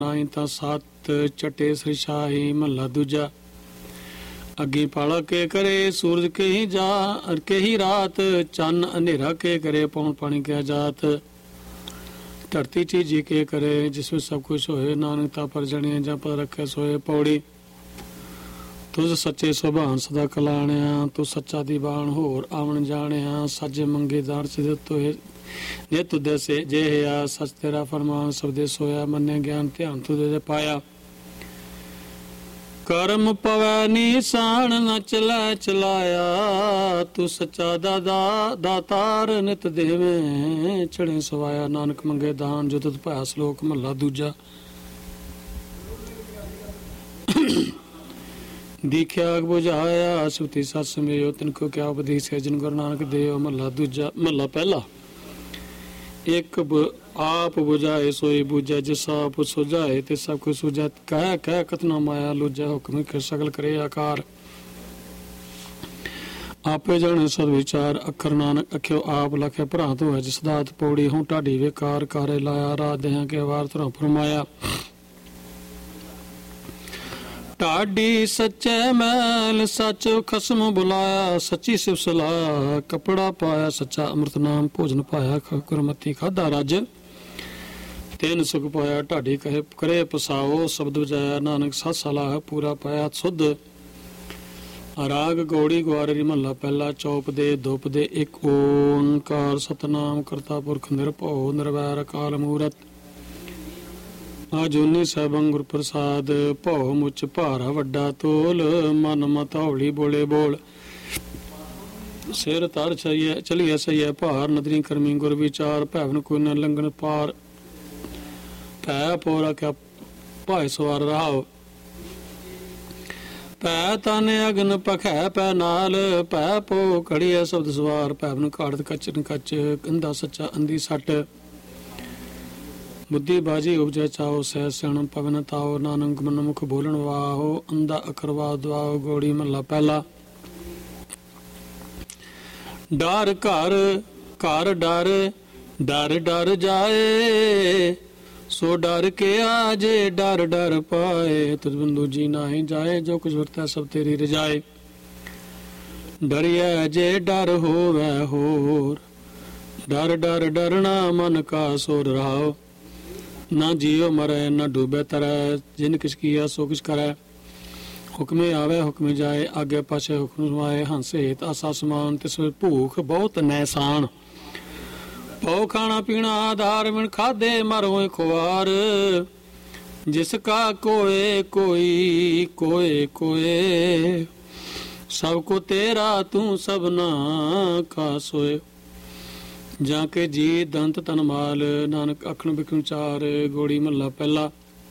ਨਾਹੀਂ ਤਾਂ ਸੱਤ ਚਟੇ ਸ੍ਰਿਸ਼ਾਹੀ। ਮਹੱਲਾ ਦੂਜਾ। ਅੱਗੀ ਪਾਲਾ ਕੇ ਕਰੇ ਸੂਰਜ ਕੇ ਹੀ ਜਾ ਕੇ ਹੀ ਰਾਤ। ਚੰਨ ਅੰਧੇਰਾ ਕੇ ਕਰੇ ਪੌਣ ਪਾਣੀ ਕਿਆ ਜਾਤ। ਧਰਤੀ ਚੀਜੀ ਕੇ ਕਰੇ ਜਿਸ ਵਿੱਚ ਸਭ ਕੁਛ ਹੋਏ। ਨਾਨਕ ਤਾਂ ਪਰ ਜਣੀਏ ਜਾਂ ਪਰ ਰੱਖੇ ਸੋਏ। ਪੌੜੀ। ਤੁਝ ਸੱਚੇ ਸੁਭਾਨ ਸਦਾ ਕਲਾਣਿਆ। ਤੂੰ ਸੱਚਾ ਦੀਵਾਨ ਹੋਰ ਆਵਣ ਜਾਣਿਆ। ਸਾਜੇ ਮੰਗੇ ਦਾਰ ਸਿਧ ਤੋਏ ਜੇ ਤੁਦੇ ਸੇ ਜੇ ਆ। ਸੱਚ ਤੇਰਾ ਫਰਮਾਨ ਸਬਦੇ ਸੋਇਆ। ਮੰਨੇ ਗਿਆਨ ਧਿਆਨ ਤੁਦੇ ਦੇ ਪਾਇਆ। ਕਰਮ ਪਵੈ ਨੀਸਾਨ ਨ ਚਲੈ ਚਲਾਇਆ। ਤੂੰ ਸੱਚਾ ਦਾਤਾਰ ਨਿਤ ਦੇਵੇਂ ਚੜੇ ਸਵਾਇਆ। ਨਾਨਕ ਮੰਗੇ ਦਾਨ ਜੋ ਤੁਧ ਪਾਇਆ। ਸ਼ਲੋਕ ਮਹੱਲਾ ਦੂਜਾ। ਦੀਖਿਆ ਬੁਝਾਇਆ ਸੁਤੀ ਸਤ ਸਮੇਓ। ਤਿਨ ਕੋ ਕਿਆ ਉਪਦੇਸ ਹੈ ਜਿਨ ਗੁਰੂ ਨਾਨਕ ਦੇਵ। ਮਹੱਲਾ ਦੂਜਾ। ਮਹੱਲਾ ਪਹਿਲਾ। ਇੱਕ ਆਪ ਬੁਝਾਏ ਸੋਈ ਬੁਝੈ। ਜਿਸ ਆਪ ਸੁਝਾਏ ਤੇ ਸਭ ਕੁਛ ਸੁਝੈ। ਕਹਿ ਕਹਿ ਕਤਨਾ ਮਾਇਆ ਲੁਝੈ। ਹੁਕਮ ਸਗਲ ਕਰੇ ਆਕਾਰ। ਆਪੇ ਜਾਣੇ ਸਦ ਵਿਚਾਰ। ਅੱਖਰ ਨਾਨਕ ਅਖਿਓ ਆਪ ਲਖੇ ਭਰਾਤ ਹੋਇ। ਜਿਸ ਦਾਤ ਪੌੜੀ ਹੂੰ ਢਾਡੀ ਵੇਕਾਰ। ਕਾਰੇ ਲਾਇਆ ਰਾਤ ਦੇਹਾਂ ਕੇ ਵਾਰ ਧਰੋਂ ਫਰਮਾਇਆ। ਢਾਡੀ ਸੱਚੇ ਮੈਲ ਸੱਚ ਖਸਮ ਬੁਲਾਇਆ। ਸੱਚੀ ਸਿਵ ਸਲਾਹ ਕਪੜਾ ਪਾਇਆ। ਸੱਚਾ ਅੰਮ੍ਰਿਤ ਨਾਮ ਭੋਜਨ ਪਾਇਆ। ਗੁਰਮਤੀ ਖਾਧਾ ਰੱਜ ਤਿੰਨ ਸੁਖ ਪਾਇਆ। ਢਾਡੀ ਕਹੇ ਕਰੇ ਪਸਾਓ ਸ਼ਬਦ ਵਜਾਇਆ। ਨਾਨਕ ਸਤ ਸਲਾਹ ਪੂਰਾ ਪਾਇਆ ਸੁਧ। ਰਾਗ ਗੌੜੀ ਗਵਾਰੀ। ਮਹੱਲਾ ਪਹਿਲਾ। ਚੌਪ ਦੇ ਦੁਪ ਦੇ ਇੱਕ ਓੰਕਾਰ ਸਤਨਾਮ ਕਰਤਾ ਪੁਰਖ ਨਿਰਭਉ ਨਿਰਵੈਰ ਅਕਾਲ ਮੂਰਤ। ਆਜੂਨੀ ਸੈਭੰ ਗੁਰ ਪ੍ਰਸਾਦ। ਭਉ ਮੁਚ ਭਾਰਾ ਵੱਡਾ ਤੋਲ। ਮਨ ਮਤ ਹੌਲੀ ਬੋਲੇ ਬੋਲ। ਸਿਰ ਤਰ ਚਲੀਐ ਸਈਐ ਭਾਰ। ਨਦਰੀ ਕਰਮੀ ਗੁਰ ਵਿਚਾਰ। ਭੈਵਨ ਕੋਈ ਨ ਲੰਘਣ ਪਾਰ। ਭੈ ਪੋਰਾ ਕਿਆ ਭਾਇ ਸਵਾਰ ਰਹਾਓ। ਭੈ ਤਨ ਅਗਨ ਪਖੈ ਪੈ ਨਾਲ। ਭੈ ਪੋ ਘੜੀਐ ਸ਼ਬਦ ਸਵਾਰ। ਭੈਵਨ ਘਾੜਤ ਕਚਨ ਕਚ। ਅੰਧਾ ਸੱਚਾ ਅੰਧੀ ਸੱਟ। ਬੁੱਧੀ ਬਾਜੀ ਉਪਜੈ ਚਾਓ। ਸਹਿ ਸਿਆਣਪ ਪਵਨ ਤਾਓ। ਨਾਨਕ ਮਨ ਮੁਖ ਬੋਲਣ ਵਾਹੋ। ਅੰਧਾ ਅਖਰਵਾ ਦਵਾਓ। ਗੌੜੀ ਮਹੱਲਾ ਪਹਿਲਾ। ਡਰ ਘਰ ਘਰ ਡਰ ਡਰ ਡਰ ਜਾਏ। ਸੋ ਡਰ ਕੇ ਆਜੇ ਡਰ ਡਰ ਪਾਏ। ਤੁਝ ਬਿਨ ਦੂਜੀ ਨਾਹੀਂ ਜਾਏ। ਜੋ ਕੁਝ ਵਰਤੈ ਸਭ ਤੇਰੀ ਰਜਾਏ। ਡਰਿਐ ਜੇ ਡਰ ਹੋਵੈ ਹੋਰ। ਡਰ ਡਰ ਡਰਣਾ ਮਨ ਕਾ ਸੋਰ ਰਹਾਓ। ਨਾ ਜੀਓ ਮਰੈ ਨਾ ਡੂਬੈ ਤਰੈ। ਜਿਨ ਕਿਛ ਕੀਆ ਸੋ ਕਿਛ ਕਰੈ। ਹੁਕਮੇ ਆਵੇ ਹੁਕਮੇ ਜਾਏ। ਆਗੇ ਪਾਛੇ ਹੁਕਮ ਸਮਾਏ। ਹੰਸ ਹੇਤ ਆਸਾ ਸਮਾਨ। ਤਿਸ ਭੂਖ ਬਹੁਤ ਨੈਸਾਨ। ਪਉ ਖਾਣਾ ਪੀਣਾ ਆਧਾਰ। ਬਿਨ ਖਾਧੇ ਮਰ ਹੋਏ ਖੁਆਰ। ਜਿਸ ਕਾ ਕੋਏ ਕੋਈ ਕੋਏ ਕੋਏ। ਸਭ ਕੋ ਤੇਰਾ ਤੂੰ ਸਭਨਾ ਕਾ ਸੋਏ। ਜਾਂ ਕੇ ਜੀ ਦੰਤ ਤਨ ਮਾਲ। ਨਾਨਕ ਅਖਣ ਬਿਖਣ ਚਾਰ। ਗੋੜੀ ਮਹੱਲਾ ਪਹਿਲਾ।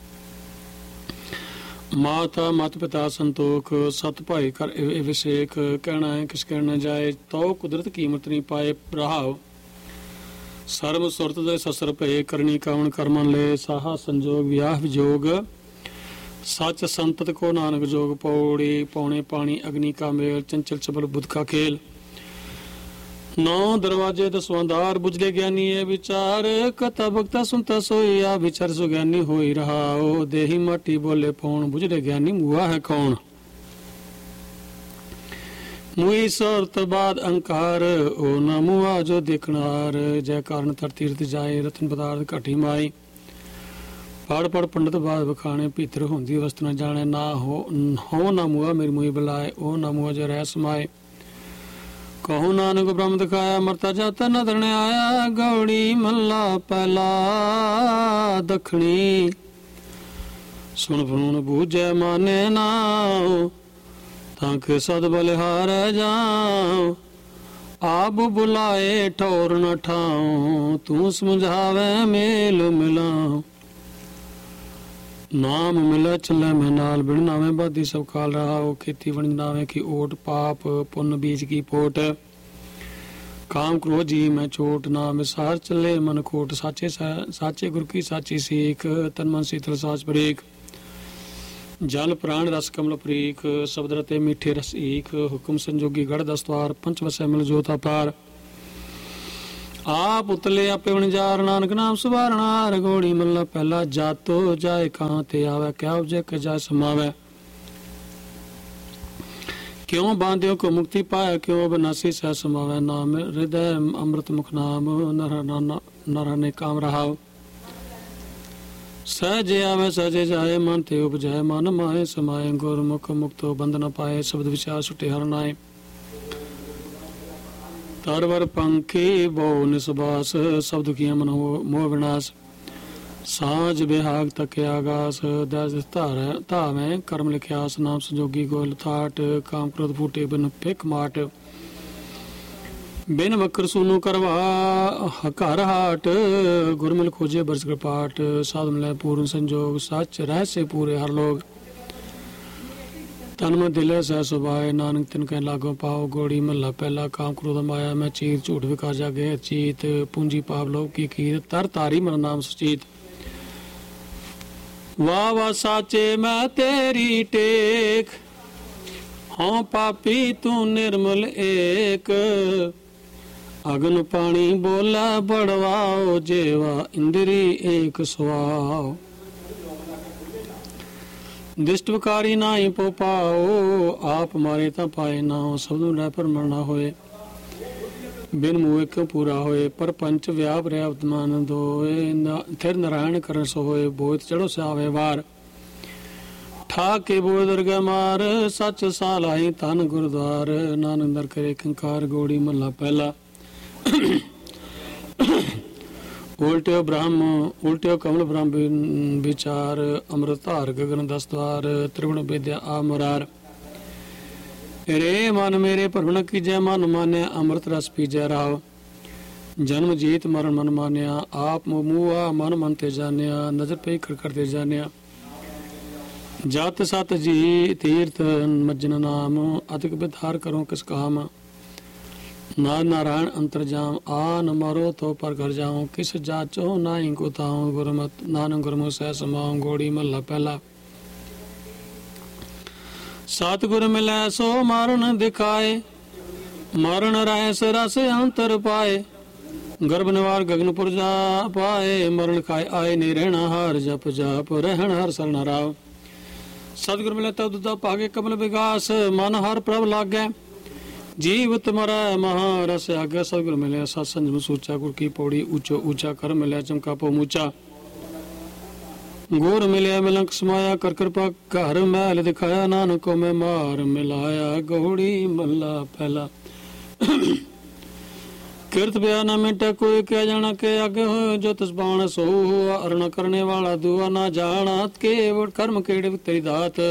ਮਾਤਾ ਮਤ ਪਿਤਾ ਸੰਤੋਖ। ਸਤ ਭਾਈ ਕਰ ਵਿਸ਼ੇਖ। ਕਹਿਣਾ ਹੈ ਕਿਸ ਕਹਿਣਾ ਜਾਏ। ਤੋ ਕੁਦਰਤ ਕੀਮਤ ਨਹੀਂ ਪਾਏ ਰਹਾਓ। ਸਰਮ ਸੁਰਤ ਦੇ ਸਸਰ ਭਏ। ਕਰਨੀ ਕਾਵਣ ਕਰਮਨ ਲੈ। ਸਾਹਾ ਸੰਜੋਗ ਵਿਆਹ ਵਿਜੋਗ। ਸੱਚ ਸੰਤਤ ਕੋ ਨਾਨਕ ਜੋਗ। ਪੌੜੀ ਪੌਣੇ ਪਾਣੀ ਅਗਨੀ ਕਾ ਮੇਲ। ਚੰਚਲ ਚਬਲ ਬੁੱਧ ਕਾ ਖੇਲ। ਨੌ ਦਰਵਾਜੇ ਦਸਵੰਦਾਰ। ਬੁਝਲੇ ਗਿਆਨੀ ਇਹ ਵਿਚਾਰ। ਕਥਾ ਭਗਤਾ ਸੁਨਤਾ ਸੋਈਆ। ਵਿਚਾਰ ਸੋ ਗਿਆਨੀ ਹੋਈ ਰਹਾਓ। ਦੇਹੀ ਮਾਟੀ ਬੋਲੇ ਪੌਣ। ਬੁਝਲੇ ਗਿਆਨੀ ਮੂਆ ਹੈ ਕੌਣ। ਮੁਈ ਸੁਰਤ ਬਾਦ ਅੰਕਾਰ। ਓ ਨਾ ਮੂਆ ਜੋ ਦੇਖਣਾਰ। ਜੈ ਕਾਰਨ ਤਰ ਤੀਰਥ ਜਾਏ। ਰਤਨ ਪਦਾਰਥ ਘਟੀ ਮਾਈ। ਪੜ ਪੜ ਪੰਡਤ ਬਾਦ ਬਖਾਣੇ। ਭੀਤਰ ਹੁੰਦੀ ਵਸਤ ਨ ਜਾਣੇ। ਨਾ ਹੋ ਨਾ ਮੂਆ ਮੇਰੀ ਮੂਈ ਬੁਲਾਏ। ਉਹ ਨਾ ਮੂਆ ਜੋ ਰਹਿ ਸਮਾਏ। ਕਹੋ ਨਾਨਕ ਬ੍ਰਹਮ ਦਿਖਾਇਆ। ਮਰਤਾ ਜਾਤਾ ਨ ਧਰਣ ਆਇਆ। ਗੌੜੀ ਮਹੱਲਾ ਪਹਿਲਾ। ਦੱਖਣੀ। ਸੁਣ ਫੂਣ ਬੂਝੈ ਮਾਨੇ ਨਾਉ। ਤਾਂ ਕਿ ਸਦ ਬਲਿਹਾਰੈ ਜਾਉ। ਆਪ ਬੁਲਾਏ ਠੌਰ ਨ ਠਾਉ। ਤੂੰ ਸਮਝਾਵੇ ਮੇਲ ਮਿਲਾਉ। ਨਾਮ ਮਿਲੈ ਚੱਲੈ ਮੈਂ ਨਾਲ। ਬਿਨ ਨਾਵੇਂ ਬਾਦੀ ਸਭ ਕਾਲ ਰਹਾਓ। ਖੇਤੀ ਵਣਜ ਨਾਵੇਂ ਕੀ ਓਟ। ਪਾਪ ਪੁੰਨ ਬੀਜ ਕੀ ਪੋਟ। ਕਾਮ ਕ੍ਰੋਧ ਜੀ ਮੈਂ ਚੋਟ। ਨਾ ਮਿਸਾਰ ਚੱਲੇ ਮਨ ਕੋਟ। ਸਾਚੇ ਗੁਰ ਕੀ ਸਾਚੀ ਸੀਖ। ਤਨ ਮਨ ਸੀਤਲ ਸਾਚ ਬਰੀਕ। ਜਲ ਪ੍ਰਾਣ ਰਸ ਕਮਲ ਪ੍ਰੀਖ। ਸ਼ਬਦ ਰਤੇ ਮੀਠੇ ਰਸ ਈਕ। ਹੁਕਮ ਸੰਜੋਗੀ ਗੜ ਦਸਤਵਾਰ। ਪੰਚ ਵਸੈ ਮਿਲ ਜੋਤ ਅਪਾਰ। ਆਪ ਉਤਲੇ ਆਪੇ ਵਣਜਾਰ ਨਾਨਕ ਨਾਮ ਸੁਭਾਰਣਾ ਰਗੋੜੀ ਮੱਲਾ ਪਹਿਲਾ ਜਾਤੋ ਜਾਏ ਕਾਂ ਤੇ ਆਵੇ ਕਿਆ ਉਪਜੇ ਕਿ ਜਾ ਸਮਾਵੇ ਕਿਉ ਬਾਂਧਿਓ ਕੋ ਮੁਕਤੀ ਪਾਇਆ ਕਿਉ ਬਨਾਸੀ ਸਹਿ ਸਮਾਵੇ ਨਾਮ ਹਿਰਦੈ ਅੰਮ੍ਰਿਤ ਮੁਖ ਨਾਮ ਨਰ ਨੇ ਕਾਮ ਰਹਾਓ ਸਹਜੇ ਆਵੇ ਸਹਜੇ ਜਾਏ ਮਨ ਤੇ ਉਪਜੈ ਮਨ ਮਾਏ ਸਮਾਏ ਗੁਰਮੁਖ ਮੁਕਤੋ ਬੰਧ ਨ ਪਾਏ ਸ਼ਬਦ ਵਿਚਾਰ ਸੁਟੇ ਹਰ ਨਾਏ ਤਰਵਰ ਪੰਖੀ ਬਹੁ ਨਿਸਬਾਸ ਸਭ ਦੁਖੀਆਂ ਮਨ ਮੋਹ ਵਿਨਾਸ਼ ਸਾਜ ਬਿਹਾਗ ਤਕ ਆਗਾਸ ਦਸ ਧਾਵੇਂ ਕਰਮ ਲਿਖਿਆਸ ਨਾਮ ਸੰਜੋਗੀ ਗੋਲ ਥਾਟ ਕਾਮ ਕ੍ਰੋਧ ਫੂਟੇ ਬਿਨ ਫਿਕ ਮਾਟ ਬਿਨ ਵਕਰ ਸੂਨੂ ਕਰਵਾ ਘਰ ਹਾਟ ਗੁਰਮਿਲ ਖੋਜੇ ਬਰਸ ਪਾਟ ਸਾਧ ਮਿਲੈ ਪੂਰਨ ਸੰਜੋਗ ਸੱਚ ਰਹਿਸੇ ਪੂਰੇ ਹਰ ਲੋਗ ਤਨ ਮੈਂ ਦਿਲੇ ਸਹਿ ਸੁਭਾਏ ਨਾਨਕ ਤਿਨ ਕਹਿ ਲਾਗੋ ਪਾਓ ਗੋੜੀ ਮਹੱਲਾ ਪਹਿਲਾ ਕਾਮ ਕ੍ਰੋਧ ਮਾਇਆ ਮੈਂ ਚੀਰ ਝੂਠ ਵਿਕਾਰ ਜਾਗੇ ਚੀਤ ਪੂੰਜੀ ਪਾਪ ਲੋਕ ਕੀ ਕੀਰ ਤਰ ਤਾਰੀ ਮਨ ਨਾਮ ਸੁਚੀਤ ਵਾਹ ਵਾਹ ਸਾਚੇ ਮੈਂ ਤੇਰੀ ਟੇਕ ਹਾਂ ਪਾਪੀ ਤੂੰ ਨਿਰਮਲ ਏਕ ਅਗਨ ਪਾਣੀ ਬੋਲਾ ਬੜਵਾਓ ਜੇਵਾ ਇੰਦਰੀ ਏਕ ਸੁਆਓ ਦਿਸ਼ਟ ਵਿਕਾਰੀ ਨਾਹੀ ਪੋ ਪਾਓ ਆਪ ਮਾਰੇ ਤਾਂ ਪਾਏ ਨਾ ਸਭ ਨੂੰ ਲੈ ਪਰ ਮਰਨਾ ਹੋਏ ਬਿਨ ਮੋਹ ਕਿਉ ਪੂਰਾ ਹੋਏ ਪਰ ਪੰਚ ਵਿਆਪ ਰਹਿ ਉਤਮਾਨ ਦੋਏ ਥਿਰ ਨਾਰਾਇਣ ਕਰਨ ਸੋ ਹੋਏ ਬੋਧ ਚੜੋ ਸਾਵੇ ਵਾਰ ਠਾਕ ਕੇ ਬੋਧ ਦਰਗਾ ਮਾਰ ਸੱਚ ਸਾਲਾਹੀ ਤਨ ਗੁਰਦੁਆਰ ਨਾਨਕ ਦਰ ਕਰੇ ਕੰਕਾਰ ਗੋੜੀ ਮਹੱਲਾ ਪਹਿਲਾ ਉਲਟਿਓ ਬ੍ਰਹਮ ਉਲਟਿਓ ਕਮਲ ਬ੍ਰਹਮ ਵਿਚਾਰ ਅੰਮ੍ਰਿਤ ਧਾਰ ਗਗਨ ਦਸਦਵਾਰ ਤ੍ਰਿਗੁਣ ਵਿਦਿਆ ਆ ਮੁਰਾਰ ਰੇ ਮਨ ਮੇਰੇ ਭਰਵਣ ਕੀਜੈ ਮਨ ਮਾਨਿਆ ਅੰਮ੍ਰਿਤ ਰਸ ਪੀਜੈ ਰਾਵ ਜਨਮ ਜੀਤ ਮਰਨ ਮਨ ਮਾਨਿਆ ਆਪ ਮੂਆ ਮਨ ਮਨ ਤੇ ਜਾਣਿਆ ਨਜ਼ਰ ਪਈ ਖੜਖੜ ਤੇ ਜਾਣਿਆ ਜਤ ਸਤ ਜੀ ਤੀਰਥ ਮਜਨ ਨਾਮ ਅਤਿਕ ਵਿਧਾਰ ਕਰੋ ਕਿਸ ਕਾਮ ਨਾਰ ਨਾਰਾਇਣ ਅੰਤਰਜਾਮ ਆਨ ਮਰੋ ਤੋ ਪਰ ਘਰ ਜਾਉ ਕਿਸ ਜਾਚੋ ਨਾਹੀ ਕੋ ਤਾਉ ਗੁਰਮਤਿ ਨਾਨਕ ਗੁਰਮੁਖ ਸਹਿ ਸਮਾਉ ਗੋੜੀ ਮਹੱਲਾ ਪਹਿਲਾ ਸਤਿਗੁਰ ਮਿਲੈ ਸੋ ਮਰਨ ਦਿਖਾਏ ਮਰਨ ਰਹਿਸ ਰਸ ਅੰਤਰ ਪਾਏ ਗਰਭ ਨਿਵਾਰ ਗਗਨਪੁਰ ਜਾ ਪਾਏ ਮਰਨ ਖਾਏ ਆਏ ਨੀ ਰਹਿਣਾ ਹਰ ਜਪ ਜਾਪ ਰਹਿਣ ਹਰ ਸਰਣ ਰਾਵ ਸਤਿਗੁਰ ਮਿਲੈ ਤਉ ਦੁਦਾ ਭਾਗੇ ਕਮਲ ਵਿਗਾਸ ਮਨ ਹਰ ਪ੍ਰਭ ਲਾਗੈ ਜੀਵਤ ਮਰੈ ਮਹਾ ਰਸ ਆਗੈ ਸਤਿਗੁਰ ਮਿਲਿਆ ਸਤ ਸੰਜਮ ਸੂਚਾ ਗੁਰ ਕੀ ਪੌੜੀ ਉੱਚੋ ਉੱਚਾ ਕਰ ਮਿਲਿਆ ਚਮਕਾ ਪੋ ਮੂਚਾ ਗੁਰ ਮਿਲਿਆ ਮਿਲੰਕ ਸਮਾਇਆ ਕਰ ਕਿਰਪਾ ਘਰ ਮਹਿਲ ਦਿਖਾਇਆ ਨਾਨਕ ਕੋ ਮੈਂ ਮਾਰ ਮਿਲਾਇਆ ਗੋੜੀ ਮਹੱਲਾ ਪਹਿਲਾ ਕਿਰਤ ਬਿਆ ਨਾ ਮਿਟੈ ਕੋਈ ਕਹਿ ਜਾਣਾ ਕਿ ਅੱਗੇ ਹੋ ਜੋ ਤਸਬਾਨ ਸੋ ਅਰਣ ਕਰਨੇ ਵਾਲਾ ਦੁਆ ਨਾ ਜਾਣਾ ਕੇ ਕਰਮ ਕਿਹੜੇ ਤੇਰੀ ਦਾਤ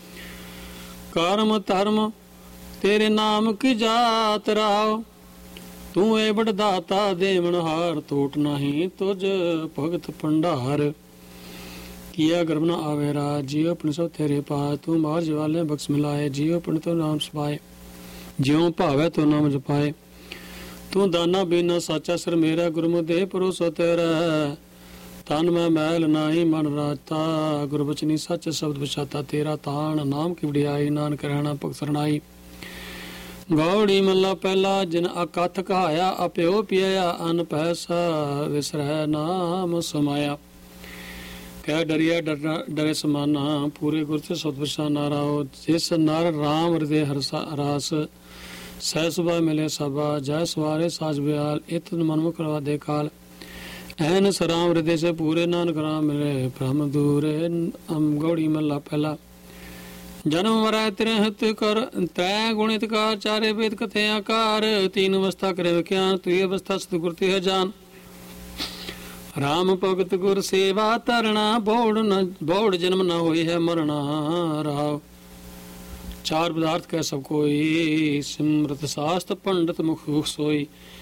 ਕਰਮ ਧਰਮ ਤੇਰੇ ਨਾਮ ਕੀ ਜਾਤ ਰਾਓ ਤੂੰ ਏ ਬੜ ਦਾਤਾ ਦੇਵਨ ਹਾਰ ਟੋਟ ਨਹੀਂ ਤੁਝ ਭਗਤ ਭੰਡਾਰ ਕੀਆ ਗਰਭ ਨ ਆਵੇ ਰਾਜ ਜੀਉ ਆਪਣ ਸੋ ਤੇਰੇ ਪਾ ਤੂੰ ਮਾਰ ਜਵਾਲੇ ਬਖਸ਼ ਮਿਲਾਏ ਜੀਉ ਆਪਣ ਤੋ ਨਾਮ ਸਪਾਏ ਜਿਉ ਭਾਵੇ ਤੋ ਨਾਮ ਜਪਾਏ ਤੂੰ ਦਾਨਾ ਬੀਨਾ ਸਾਚਾ ਸਰ ਮੇਰਾ ਗੁਰਮੁਖ ਦੇ ਭਰੋਸਾ ਤੇਰਾ ਤਨ ਮੈਂ ਮੈਲ ਨਾਹੀ ਮਨ ਰਾਤਾ ਗੁਰਬਚਨੀ ਸੱਚ ਸ਼ਬਦ ਵਿਚਾਤਾ ਤੇਰਾ ਤਾਣ ਨਾਮ ਕੀ ਵਡਿਆਈ ਨਾਨਕ ਰਹਿਣਾ ਭਗਤ ਸਰਣਾਈ ਗੌੜੀ ਮੱਲਾ ਪਹਿਲਾ ਜਿਨ ਅਕਥ ਕਹਾਇਆ ਅਪਿਓ ਪਿਆ ਅਨ ਪੈਸਾ ਵਿਸਰੈ ਨਾਮ ਸਮਾਇਆ ਕਹਿ ਡਰਿਆ ਡਰੇ ਸਮਾਨਾ ਪੂਰੇ ਗੁਰ ਤੇ ਸਤ ਵਿਸ਼ਾਨਾ ਰਾਓ ਜਿਸ ਨਰ ਰਾਮ ਹਿਰਦੇ ਹਰਸਾ ਰਾਸ ਸਹਿ ਸੁਭਾ ਮਿਲੇ ਸਭਾ ਜੈ ਸਵਾਰੇ ਸਾਜ ਬਿਆਲ ਇਤ ਮਨਮੁਖ ਕਰਵਾ ਦੇ ਕਾਲ ਐਨ ਸਰਾਮ ਹਿਰਦੇ ਸੇ ਪੂਰੇ ਨਾਨਕ ਰਾਮ ਮਿਲੇ ਬ੍ਰਹਮ ਦੂਰੇ ਗੌੜੀ ਮੱਲਾ ਪਹਿਲਾ ਜਨਮ ਮਰੈ ਤਿਰਹਿਤ ਕਰ ਤੈ ਗੁਣਿਤ ਕਾਰ ਚਾਰੇ ਵੇਦ ਕਥੇ ਆਕਾਰ ਤੀਨ ਅਵਸਥਾ ਕਰੇ ਵਿਖਿਆਨ ਤ੍ਰਿ ਅਵਸਥਾ ਸਤਿਗੁਰ ਤੇ ਜਾਨ ਰਾਮ ਭਗਤ ਗੁਰ ਸੇਵਾ ਤਰਣਾ ਬੋੜ ਜਨਮ ਨਾ ਹੋਈ ਹੈ ਮਰਣਾ ਰਾਵ ਚਾਰ ਪਦਾਰਥ ਕਹਿ ਸਭ ਕੋਈ ਸਿਮਰਤ ਸਾਸਤ ਪੰਡਤ ਮੁਖ ਸੋਈ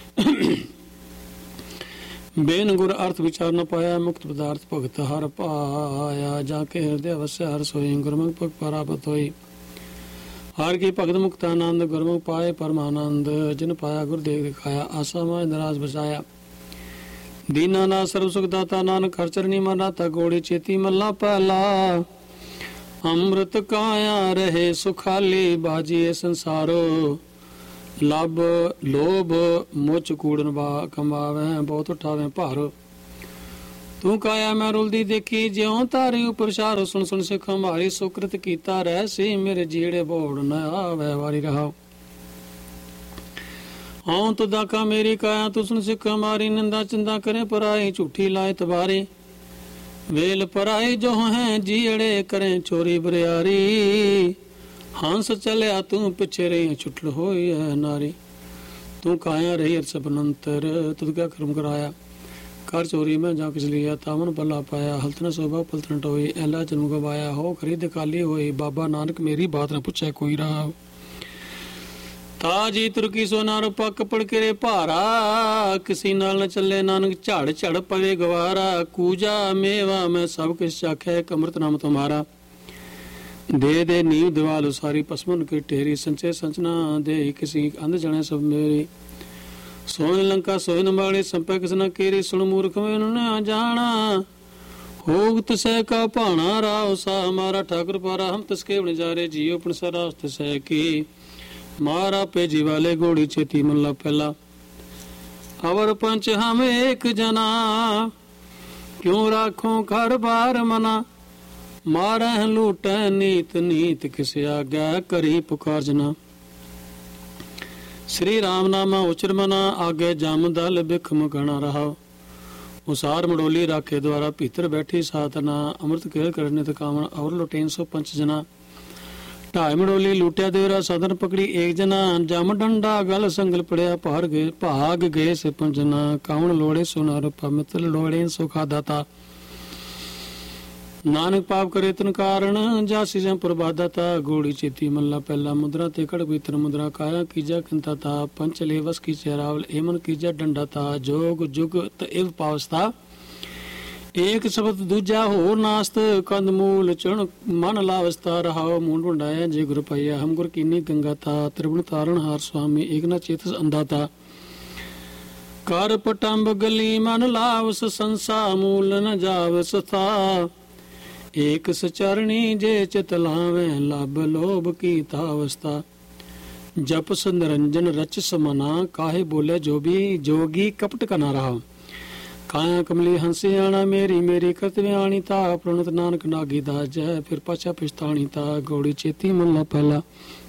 ਬੇਨ ਗੁਰ ਅਰਥ ਵਿਚਾਰ ਨ ਪਾਇਆ ਮੁਕਤ ਪਦਾਰਥ ਭਗਤ ਹਰ ਪਾਇਆ ਜਾ ਕੇ ਹਿਰਦੇ ਅਵਸਯ ਹਰ ਸੋਈ ਗੁਰਮੁਖ ਭਗ ਪ੍ਰਾਪਤ ਹੋਈ ਹਰ ਕੀ ਭਗਤ ਮੁਕਤ ਆਨੰਦ ਗੁਰਮੁਖ ਪਾਏ ਪਰਮਾਨੰਦ ਜਿਨ ਪਾਇਆ ਗੁਰ ਦੇਖ ਦਿਖਾਇਆ ਆਸਾ ਮਾਇ ਨਰਾਜ ਬਚਾਇਆ ਦੀਨਾ ਨਾ ਸਰਬ ਸੁਖ ਦਾਤਾ ਨਾਨਕ ਹਰ ਚਰਨੀ ਮਨ ਰਾਤਾ ਗੋੜੀ ਚੇਤੀ ਮੱਲਾ ਪਹਿਲਾ ਅੰਮ੍ਰਿਤ ਕਾਇਆ ਰਹੇ ਸੁਖਾਲੀ ਬਾਜੀਏ ਸੰਸਾਰੋ ਲੱਭ ਲੋਭ ਮੁੱਚ ਕੂੜਨ ਬਾ ਕਮਾਵੇ ਬਹੁਤ ਉਠਾਵੇ ਭਾਰ। ਤੂੰ ਕਾਇਆ ਮੈਂ ਰੁਲਦੀ ਦੇਖੀ ਜਿਉਂ ਤਾਰੀ ਉਪਰ ਸ਼ਾਰੋ ਸੁਣ ਸੁਣ ਸਿੱਖ ਹਮਾਰੀ ਸੁਕ੍ਰਿਤ ਕੀਤਾ ਰਹਿ ਸੀ ਮੇਰੇ ਜੀੜੇ ਬੋੜ ਨ ਆਵੇ ਵਾਰੀ ਰਹਾ। ਹਾਂ ਤੁਦਾ ਕਾ ਮੇਰੀ ਕਾਇਆ ਤੂੰ ਸੁਣ ਸਿੱਖ ਹਮਾਰੀ ਨਿੰਦਾ ਚਿੰਦਾ ਕਰੇ ਪਰਾਈ ਝੂਠੀ ਲਾਏ ਤਬਾਰੀ। ਵੇਲ ਪਰਾਈ ਜੋ ਹੈ ਜੀੜੇ ਕਰੇ ਚੋਰੀ ਬਰਿਆਰੀ। ਹੰਸ ਚਲਿਆ ਤੂੰ ਪਿੱਛੇ ਰਹੀ ਛੁੱਟਲ ਹੋਈ ਹੈ ਨਾਰੀ। ਤੂੰ ਕਾਇਆ ਰਹੀ ਅਰਸਬ ਨੰਤਰ ਤੁਧ ਕਿਆ ਕਰਮ ਕਰਾਇਆ। ਕਰ ਚੋਰੀ ਮੈਂ ਜਾਂ ਕਿਸ ਲਿਆ ਤਾਵਨ ਪੱਲਾ ਪਾਇਆ। ਹਲਤਨ ਸੋਭਾ ਪਲਤਨ ਟੋਈ ਐਲਾ ਜਨਮ ਗਵਾਇਆ। ਹੋ ਖਰੀਦ ਕਾਲੀ ਹੋਈ ਬਾਬਾ ਨਾਨਕ ਮੇਰੀ ਬਾਤ ਨਾ ਪੁੱਛੇ ਕੋਈ ਰਾਹ। ਤਾਜੀ ਤੁਰਕੀ ਸੋਨਾ ਰੂਪਾ ਕੱਪੜ ਕਿਰੇ ਭਾਰਾ। ਕਿਸੀ ਨਾਲ ਨ ਚੱਲੇ ਨਾਨਕ ਝੜ ਝੜ ਪਵੇ ਗਵਾਰਾ। ਕੂਜਾ ਮੇਵਾ ਮੈਂ ਸਭ ਕਿਸ ਚਾਖੇ ਕਮਰਤ ਨਾਮ ਤੁਮਾਰਾ। ਦੇ ਦੇ ਨੀਵ ਦਿਵਾਲ ਸਾਰੀ ਪਸਮਨ ਕੀ ਢੇਰੀ। ਸੰਚੇ ਸੰਚਨਾ ਦੇ ਕਿਸੀ ਅੰਧ ਜਣੇ ਸਭ ਮੇਰੀ। ਸੋਨ ਲੰਕਾ ਸੋਨ ਮਾੜੇ ਸੰਪੈ ਕਿਸ ਨ ਕੇਰੀ। ਸੁਣ ਮੂਰਖ ਮੈਂ ਨਾ ਜਾਣਾ ਹੋਗ ਤਸੈ ਕਾ ਭਾਣਾ। ਰਾਉ ਸਾ ਹਮਾਰਾ ਠਾਕੁਰ ਪਾਰਾ ਹਮ ਤਸਕੇ ਬਣ ਜਾਰੇ। ਜੀਓ ਪਣ ਸਰਾਸ ਤਸੈ ਕੀ ਮਾਰਾ ਭੇਜੀ ਵਾਲੇ ਗੋੜੀ ਛੇਤੀ ਮੱਲਾ ਪਹਿਲਾ। ਅਵਰ ਪੰਚ ਹਮ ਏਕ ਜਨਾ ਕਿਉਂ ਰਾਖੋ ਘਰ ਬਾਰ ਮਨਾ। ਮਾਰਹਿ ਲੂਟੈ ਨੀਤ ਨੀਤ ਕਿਸ ਆਗੈ ਕਰੀ ਪੁਕਾਰ ਜਨਾ। ਸ੍ਰੀ ਰਾਮ ਨਾਮਾ ਉਚਰ ਮਨਾ ਆਗੇ ਜਮ ਦਲ ਬਿਖਮ ਗਣਾ ਰਹਾ। ਉਸਾਰ ਮਡੋਲੀ ਰਾਖੇ ਦੁਆਰਾ ਭੀਤਰ ਬੈਠੀ ਸਾਤਨਾ। ਅੰਮ੍ਰਿਤ ਕੇਲ ਕਰਨੇ ਤੇ ਕਾਵਣ ਔਰ ਲੁਟੇਨ ਸੋ ਪੰਚ ਜਨਾ। ਢਾਈ ਮਡੋਲੀ ਲੂਟਿਆ ਦੇਵਰਾ ਸਾਧਨ ਪਕੜੀ ਏਕ ਜਨਾ। ਜਮ ਡੰਡਾ ਗਲ ਸੰਗਲ ਪੜਿਆ ਭਾਗ ਗਏ ਸੇ ਪੰਜਨਾ। ਕਾਵਣ ਲੋੜੇ ਸੋਨਾ ਰੂਪਾ ਮਿੱਤਰ ਲੋੜੇ ਸੋ ਖਾਦਾ ਤਾ। ਨਾਨਕ ਪਾਪ ਕਰੇ ਤਨ ਕਾਰਨ ਜਾਸੀ ਜਾਂ ਪ੍ਰਬਾਦਾ ਤਾ। ਗੋੜੀ ਚੇਤੀ ਮੱਲਾ ਪਹਿਲਾ ਮੁਦਰਾ ਤੇ ਕੜ ਭੀਤਰ ਮੁਦਰਾ। ਕਾਇਆ ਕੀਜਾ ਕਿੰਤਾ ਤਾ ਪੰਚ ਲੈ ਵਸ ਕੀ ਚਹਿਰਾਵਲ। ਏਮਨ ਕੀਜਾ ਡੰਡਾ ਤਾ ਜੋਗ ਜੁਗ ਤਵ ਪਾਵਸਤਾ। ਏਕ ਸ਼ਬਦ ਦੂਜਾ ਹੋਰ ਨਾਸਤ ਕੰਦ ਮੂਲ ਚਣ ਮਨ ਲਾਵਸਤਾ। ਰਹਾਓ ਮੂੰਡ ਵੰਡਾਇਆ ਜੇ ਗੁਰ ਪਾਈਆ। ਹਮ ਗੁਰ ਕੀਨੀ ਗੰਗਾ ਤਾ ਤ੍ਰਿਵਣ ਤਾਰਨ ਹਾਰ ਸੁਆਮੀ। ਏਕ ਨਾ ਚੇਤਸ ਅੰਧਾ ਤਾ ਕਰ ਪਟੰਬ ਗਲੀ ਮਨ ਲਾਵਸ। ਸੰਸਾ ਮੂਲ ਨ ਜਾਵਸ ਥਾ। ਏਕ ਸਚਰਣੀ ਜੇ ਚਿਤ ਲਾਵੇ ਲੱਭ ਲੋਭ ਕੀ ਤਾਵਸਤਾ। ਜਪ ਸੰਰੰਜਨ ਰਚ ਸਮਨਾ ਕਾਹੇ ਬੋਲੇ ਜੋ ਵੀ ਜੋਗੀ ਕਪਟ ਕਨਾ ਰਹਾ। ਕਾਇਆ ਕਮਲੀ ਹੰਸੇ ਆਣਾ ਮੇਰੀ ਮੇਰੀ ਕਰਤਵਿਆਣੀ ਤਾ। ਪ੍ਰਣਤ ਨਾਨਕ ਨਾਗੀ ਦਾ ਜੈ ਫਿਰ ਪਾਛਾ ਪਛਤਾਣੀ ਤਾ। ਗੌੜੀ ਚੇਤੀ ਮੱਲਾ ਪਹਿਲਾ।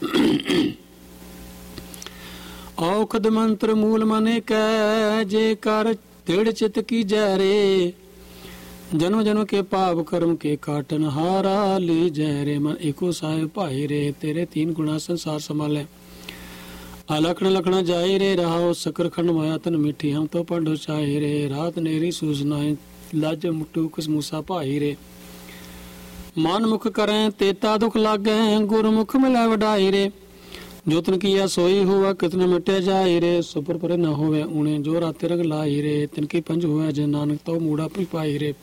ਔਖਦ ਮੰਤਰ ਮੂਲ ਮਨੇ ਕੈ ਜੇ ਕਰ ਤਿੜ ਚਿਤ ਕੀ ਜੈ ਰੇ। ਜਨਮ ਜਨਮ ਕੇ ਪਾਪ ਕਰਮ ਕੇ ਕਾਟਨ ਹਾਰਾ ਲੀ ਜੈ ਰੇ। ਮਨ ਏਕੋ ਸਾਹਿਬ ਭਾਈ ਰੇ ਤੇਰੇ तीन गुणा संसार संभाले। अलखण लखण जाए रे रहाओ सकर खंड माया तन मीठी। हम तो पंडो चाहे रे रात नेरी सूझनाए। लाज मुट्टू कुस मूसा भाई रे। मन मुख करें तेता दुख लागे। गुरमुख मिलै वडाई रे। जो तन किया सोई हुआ कितने मिटे जाए रे। सुपर पर न होवे ऊणे जो राते रंग लाई रे। तिनकी पंज हुआ जे नानक तो मूड़ा पिपाई रे।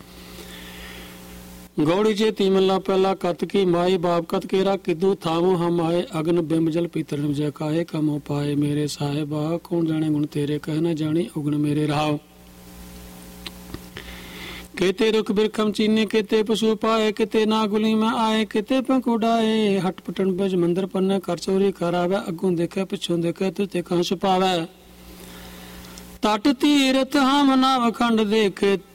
गौड़ी चेती मल्ला पहला कत की माई बाप कत केरा किदू थामो हम आए। अग्न बिंब जल पीतर जय काहे कम पाए। मेरे साहेबा कौन जाने गुण तेरे कह न जानी उगन मेरे राव। केते रुख बिरखम चीने केते पशु पाए। केते नागुली में आए केते पंख उड़ाए। हट पटन बज मंदिर पन्ने कर चोरी करावे। अगों देखे पिछों देखे तुझे कहां छुपावे। तट तीरथ हम नाव खंड देखे